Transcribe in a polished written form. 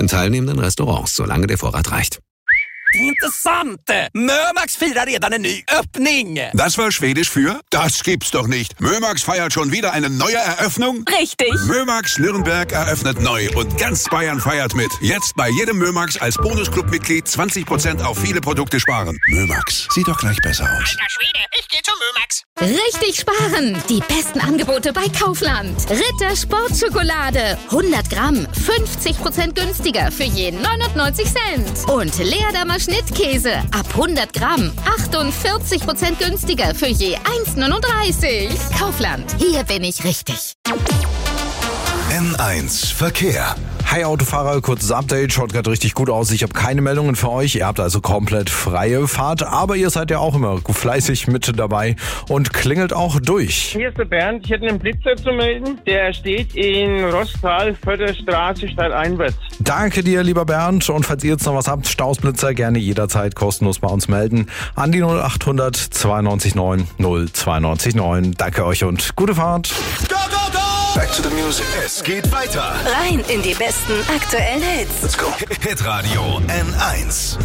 in teilnehmenden Restaurants, solange der Vorrat reicht. Intressant! Mömax firar redan en ny öppning! Das war Schwedisch für? Das gibt's doch nicht. Mömax feiert schon wieder eine neue Eröffnung? Richtig. Mömax Nürnberg eröffnet neu und ganz Bayern feiert mit. Jetzt bei jedem Mömax als Bonusclub-Mitglied 20% auf viele Produkte sparen. Mömax, sieht doch gleich besser aus. Alter Schwede, ich geh zu Mömax. Richtig sparen! Die besten Angebote bei Kaufland. Ritter Sportschokolade. 100 Gramm, 50% günstiger für je 99 Cent. Und Leerdammer Schnittkäse. Ab 100 Gramm, 48% günstiger für je 1,39. Kaufland, hier bin ich richtig. N1 Verkehr. Hi Autofahrer, kurzes Update, schaut gerade richtig gut aus. Ich habe keine Meldungen für euch, ihr habt also komplett freie Fahrt, aber ihr seid ja auch immer fleißig mit dabei und klingelt auch durch. Hier ist der Bernd, ich hätte einen Blitzer zu melden, der steht in Rostal, Förderstraße, stadteinwärts. Danke dir, lieber Bernd, und falls ihr jetzt noch was habt, Stausblitzer, gerne jederzeit kostenlos bei uns melden an die 0800 92 9 092 9. Danke euch und gute Fahrt. Go, go, go! Back to the music. Es geht weiter. Rein in die besten aktuellen Hits. Let's go. Hitradio N1.